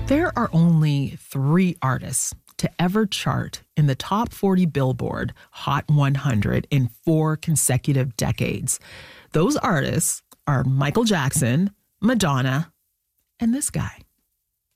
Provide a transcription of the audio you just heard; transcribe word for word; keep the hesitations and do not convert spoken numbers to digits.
There are only three artists to ever chart in the top forty Billboard Hot one hundred in four consecutive decades. Those artists are Michael Jackson, Madonna, and this guy.